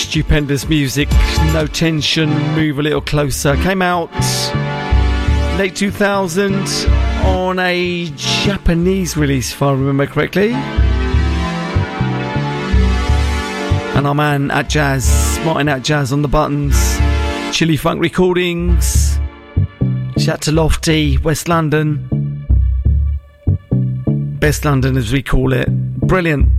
stupendous music. No Tension, Move a Little Closer. Came out late 2000 on a Japanese release, if I remember correctly. And our man at Jazz, Martin at Jazz on the buttons. Chili Funk Recordings. Shout to Lofty, West London. Best London as we call it. Brilliant.